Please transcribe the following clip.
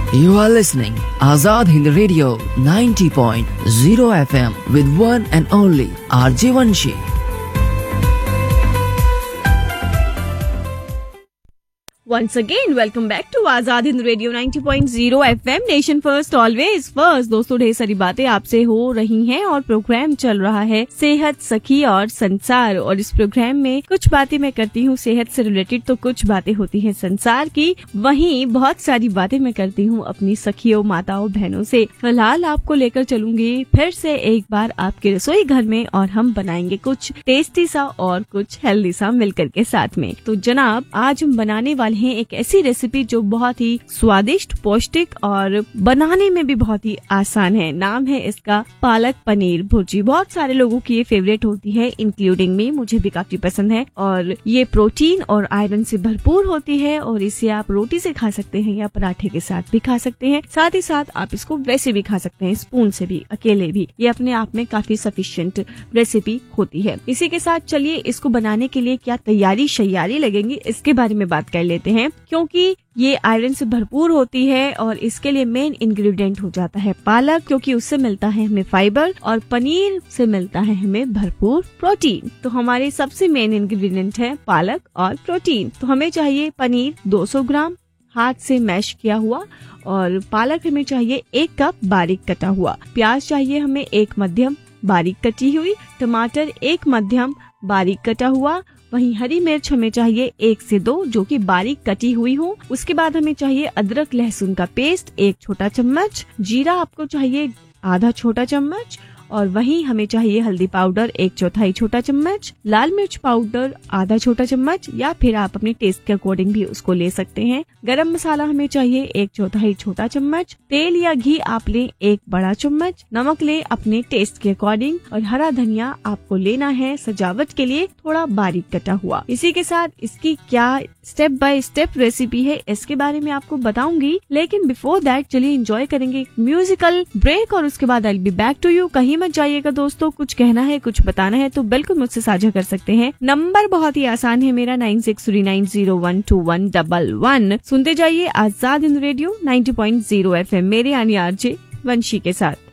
You are listening Azad Hind Radio 90.0 FM with one and only RJ Vanshi. Once again, welcome back to Azad Hind radio 90.0 FM nation first always first. दोस्तों, ढेर सारी बातें आपसे हो रही हैं और प्रोग्राम चल रहा है सेहत, सखी और संसार। और इस प्रोग्राम में कुछ बातें मैं करती हूँ सेहत से रिलेटेड, तो कुछ बातें होती हैं संसार की, वहीं बहुत सारी बातें मैं करती हूँ अपनी सखियों, माताओं, बहनों से। फिलहाल आपको लेकर चलूंगी फिर से एक बार आपके रसोई घर में और हम बनाएंगे कुछ टेस्टी सा और कुछ हेल्दी सा मिलकर के साथ में। तो जनाब, आज हम बनाने वाले हैं एक ऐसी रेसिपी जो बहुत ही स्वादिष्ट, पौष्टिक और बनाने में भी बहुत ही आसान है। नाम है इसका पालक पनीर भुर्जी। बहुत सारे लोगों की ये फेवरेट होती है, इंक्लूडिंग मी, मुझे भी काफी पसंद है। और ये प्रोटीन और आयरन से भरपूर होती है और इसे आप रोटी से खा सकते हैं या पराठे के साथ भी खा सकते हैं। साथ ही साथ आप इसको वैसे भी खा सकते हैं, स्पून से भी, अकेले भी। ये अपने आप में काफी सफिशिएंट रेसिपी होती है। इसी के साथ चलिए इसको बनाने के लिए क्या तैयारी शैयारी लगेंगी इसके बारे में बात कर लेते हैं, क्योंकि ये आयरन से भरपूर होती है और इसके लिए मेन इंग्रेडिएंट हो जाता है पालक, क्योंकि उससे मिलता है हमें फाइबर और पनीर से मिलता है हमें भरपूर प्रोटीन। तो हमारे सबसे मेन इंग्रेडिएंट है पालक और प्रोटीन। तो हमें चाहिए पनीर 200 ग्राम हाथ से मैश किया हुआ, और पालक हमें चाहिए 1 कप बारीक कटा हुआ, प्याज चाहिए हमें 1 मध्यम बारीक कटी हुई, टमाटर 1 मध्यम बारीक कटा हुआ, वहीं हरी मिर्च हमें चाहिए 1 से 2 जो कि बारीक कटी हुई हो। उसके बाद हमें चाहिए अदरक लहसुन का पेस्ट 1 छोटा चम्मच, जीरा आपको चाहिए आधा छोटा चम्मच, और वहीं हमें चाहिए हल्दी पाउडर 1/4 छोटा चम्मच, लाल मिर्च पाउडर आधा छोटा चम्मच, या फिर आप अपने टेस्ट के अकॉर्डिंग भी उसको ले सकते हैं। गरम मसाला हमें चाहिए 1/4 छोटा चम्मच, तेल या घी आप लें 1 बड़ा चम्मच, नमक ले अपने टेस्ट के अकॉर्डिंग, और हरा धनिया आपको लेना है सजावट के लिए थोड़ा बारीक कटा हुआ। इसी के साथ इसकी क्या स्टेप बाय स्टेप रेसिपी है इसके बारे में आपको बताऊंगी, लेकिन बिफोर दैट चलिए एंजॉय करेंगे म्यूजिकल ब्रेक और उसके बाद I will be back to you. कहीं मत जाइएगा दोस्तों, कुछ कहना है, कुछ बताना है तो बिल्कुल मुझसे साझा कर सकते हैं। नंबर बहुत ही आसान है मेरा 9639012111। सुनते जाइए आजाद हिंद रेडियो 90.0 FM मेरे यानी आरजे वंशी के साथ।